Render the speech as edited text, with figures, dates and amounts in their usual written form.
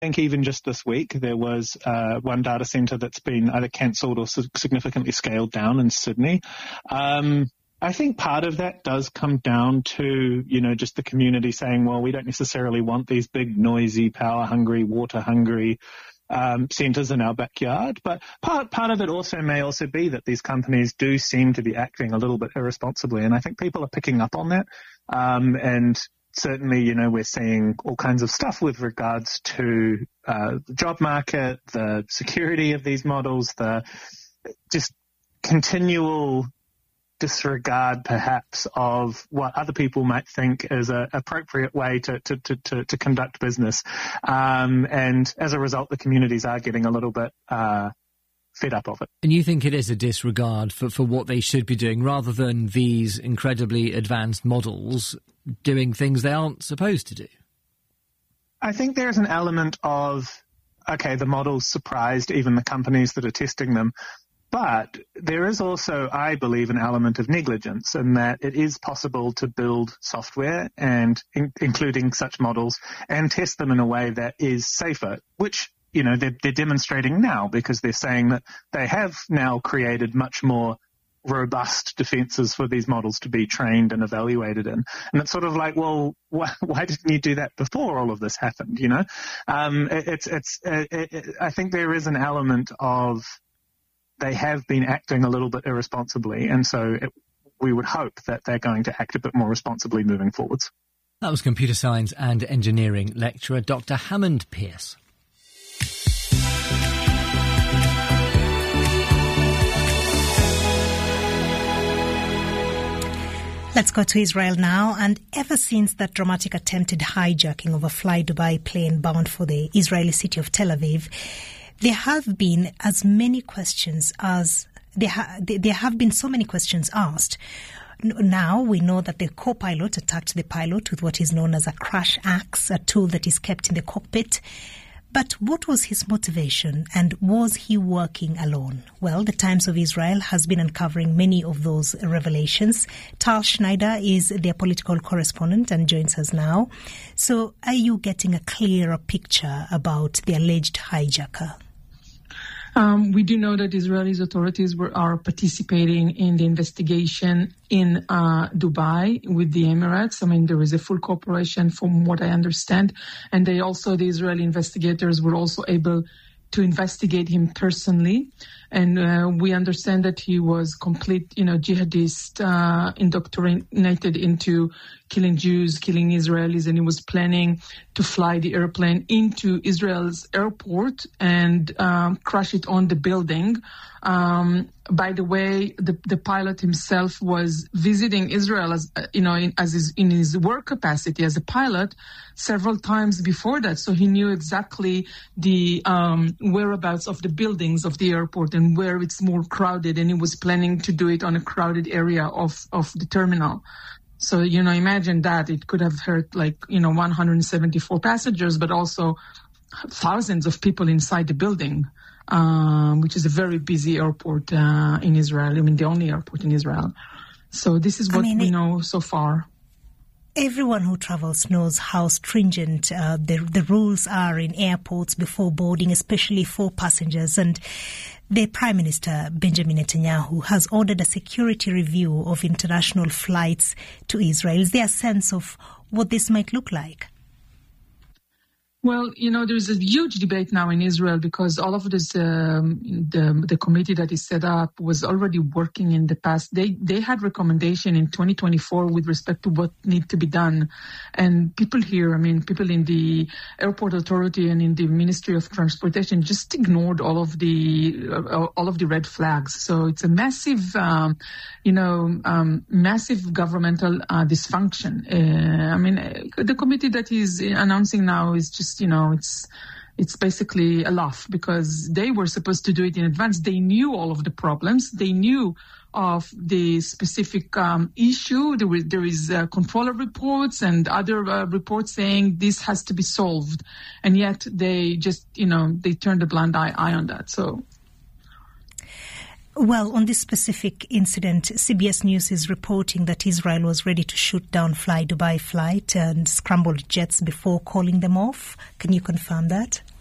think even just this week, there was one data center that's been either cancelled or significantly scaled down in Sydney. I think part of that does come down to, just the community saying, well, we don't necessarily want these big, noisy, power-hungry, water-hungry centres in our backyard. But part of it may also be that these companies do seem to be acting a little bit irresponsibly. And I think people are picking up on that. And certainly, we're seeing all kinds of stuff with regards to the job market, the security of these models, the just continual disregard perhaps of what other people might think is an appropriate way to conduct business. And as a result, the communities are getting a little bit fed up of it. And you think it is a disregard for what they should be doing rather than these incredibly advanced models doing things they aren't supposed to do? I think there's an element of, okay, the models surprised even the companies that are testing them. But there is also, I believe, an element of negligence in that it is possible to build software and including such models and test them in a way that is safer, which, they're demonstrating now because they're saying that they have now created much more robust defenses for these models to be trained and evaluated in. And it's sort of like, well, why didn't you do that before all of this happened, I think there is an element of they have been acting a little bit irresponsibly, and so we would hope that they're going to act a bit more responsibly moving forwards. That was computer science and engineering lecturer Dr. Hammond Pearce. Let's go to Israel now. And ever since that dramatic attempted hijacking of a Fly Dubai plane bound for the Israeli city of Tel Aviv, there have been as many questions as there have been so many questions asked. Now we know that the co-pilot attacked the pilot with what is known as a crash axe, a tool that is kept in the cockpit. But what was his motivation, and was he working alone? Well, the Times of Israel has been uncovering many of those revelations. Tal Schneider is their political correspondent and joins us now. So are you getting a clearer picture about the alleged hijacker? We do know that Israeli authorities are participating in the investigation in Dubai with the Emirates. I mean, there is a full cooperation from what I understand. And the Israeli investigators were also able to investigate him personally. And we understand that he was complete, jihadist, indoctrinated into killing Jews, killing Israelis, and he was planning to fly the airplane into Israel's airport and crash it on the building. By the way, the pilot himself was visiting Israel in his work capacity as a pilot several times before that, so he knew exactly the whereabouts of the buildings of the airport and where it's more crowded, and he was planning to do it on a crowded area of the terminal. So, imagine that. It could have hurt 174 passengers, but also thousands of people inside the building, which is a very busy airport in Israel. I mean, the only airport in Israel. So this is what we know so far. Everyone who travels knows how stringent the rules are in airports before boarding, especially for passengers. And the Prime Minister, Benjamin Netanyahu, has ordered a security review of international flights to Israel. Is there a sense of what this might look like? Well, there's a huge debate now in Israel because all of this, the committee that is set up was already working in the past. They had recommendation in 2024 with respect to what needs to be done. And people here, people in the airport authority and in the Ministry of Transportation just ignored all of the red flags. So it's a massive, massive governmental dysfunction. The committee that is announcing now is just, it's basically a laugh because they were supposed to do it in advance. They knew all of the problems. They knew of the specific issue. There is controller reports and other reports saying this has to be solved. And yet they just, they turned a blind eye on that. So. Well, on this specific incident, CBS News is reporting that Israel was ready to shoot down Fly Dubai flight and scrambled jets before calling them off. Can you confirm that?